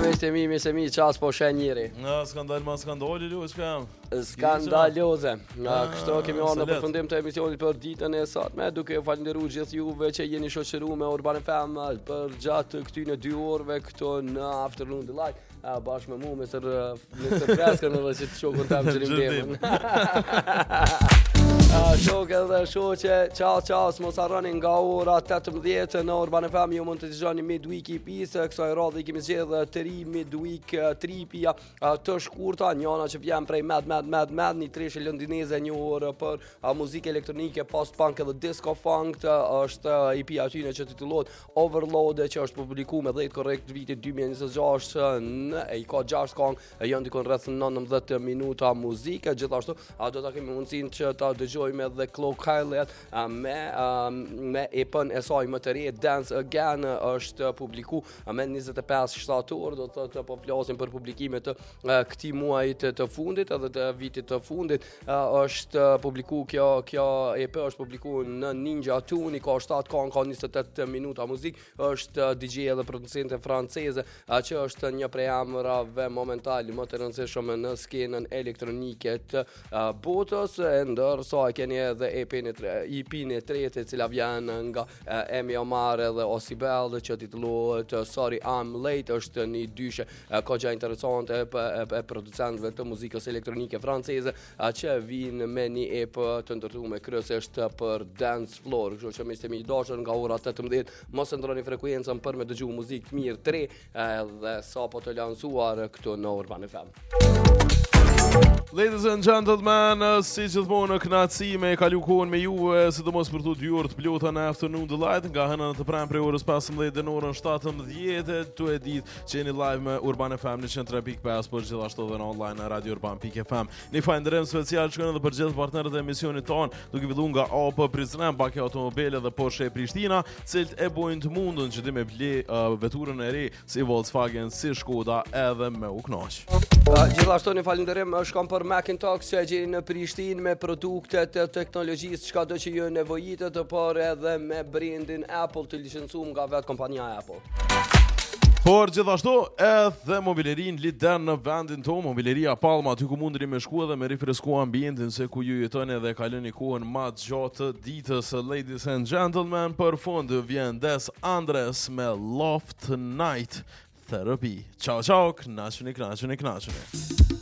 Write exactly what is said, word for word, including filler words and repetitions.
Miqtë e mi, miqtë e mi, qas po shen njëri. Nga skandal ma skandali, Luis, ka jam. Skandaloze. Nga Ah, kështu kemi arë në salet. përfundim të emisionit për ditën e sotme, duke ju falënderuar gjithë juve që jeni shoqëruar me Urban F M për gjatë këtyre dy orëve këtu në Afternoon Delight. Uh, bashkë me mu, mister mister Freskën edhe që të shokën tem Gjerim Demën. Uh, Shok edhe shoqe, ciao ciao, mos harroni nga ora tetëmbëdhjetë në Urban F M, ju mund të dëgjoni Midweek E P-së, kësaj radhe i kemi zgjedhë të ri Midweek uh, tripja uh, të shkurta, njëna që vjen prej Mad Mad Mad Mad, një treshë londineze një orë për uh, muzikë elektronike, post-punk edhe disco funk, uh, është uh, E P atyne që titullohet Overload, që është publikuar me dhjetë korrekt vitit dy mijë e njëzet e gjashtë, në e i ka gjashtë këngë, janë dikon rreth nëntëmbëdhjetë minuta muzike, gjithashtu a do ta kemi mundësinë që ta dëgjojmë edhe Chloe Kylian me me E P-n e saj më të re Dance Again, është publikuar me njëzet e pesë shtator, do të thotë po flasim për publikimet të këtij muaji të, të fundit edhe të vitit të fundit. Është publikuar kjo kjo E P është publikuar në Ninja Tune, ka shtatë këngë, ka njëzet e tetë minuta muzikë, është D J edhe producente franceze, që është një prej emrave momentali më të rëndësishëm në skenën elektronike të uh, botës, e ndërsa keni edhe E P-n e tretë, e cila vjen nga uh, Emi Omar dhe Osibel, që titullohet uh, Sorry I'm Late, është një dyshe uh, kogja interesante e, e, e producentëve të muzikës elektronike franceze, uh, që vinë me një E P të ndërtuar kryesisht për dance floor, kështu që miqtë e mi dashur nga ora tetëmbëdhjetë, mos e ndroni frekuencën për me dëgju muzikë të mirë tre, uh, dhe sa po të lansuar këtu në Urban F M. Ladies and gentlemen, si gjithmonë kënaqësi me kalu kohën me juve, sidomos për këto dy orë të plota në Afternoon Delight, nga hëna të pranë prej orës pesëmbëdhjetë deri në orën shtatëmbëdhjetë, tu e ditë që jeni live me Urban F M në një tre pikë pesë, por gjithashtu edhe në online në radio urban pikë f m. Një falënderim special shkon edhe për gjithë partnerët e emisionit ton, duke filluar nga A P Prizren, Baki Automobile dhe Porsche Prishtina, cilët e bojnë të mundun që ti me ble uh, veturën e re si Volkswagen, si Shkoda edhe me u kënaq. Uh, gjithashtu një falënderim shkon për Macintosh që e gjeni në Prishtinë me produkte të teknologjisë çka do që ju nevojitet, por edhe me brandin Apple të licencuar nga vetë kompania Apple. Por gjithashtu edhe mobilerin lider në vendin tonë, mobileria Palma, aty ku mundri me shku edhe me rifresku ambientin se ku ju jetoni dhe kaloni kohën më të gjatë të ditës. Ladies and gentlemen, për fund vjen Des Andres me Loft Night Therapy. Ciao ciao, knaquni, knaquni, knaquni.